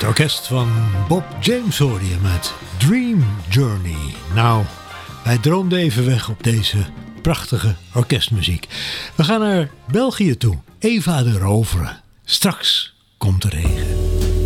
orkest van Bob James hoorde je met Dream Journey. Nou, wij droomden even weg op deze prachtige orkestmuziek. We gaan naar België toe. Eva de Rovere. Straks komt de regen.